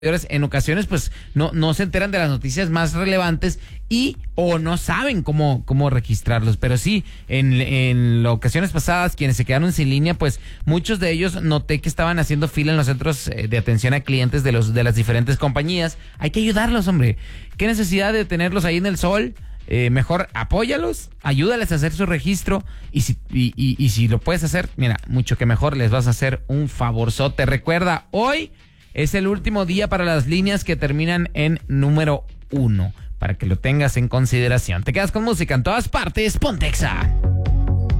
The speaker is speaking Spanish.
en ocasiones pues no se enteran de las noticias más relevantes o no saben cómo registrarlos. Pero sí, en ocasiones pasadas, quienes se quedaron sin línea, pues muchos de ellos noté que estaban haciendo fila en los centros de atención a clientes de las diferentes compañías. Hay que ayudarlos, hombre. ¿Qué necesidad de tenerlos ahí en el sol? Mejor apóyalos, ayúdales a hacer su registro y si lo puedes hacer, mira, mucho que mejor, les vas a hacer un favorzote. Recuerda, hoy es el último día para las líneas que terminan en número 1, para que lo tengas en consideración. Te quedas con música en todas partes, Ponte Exa.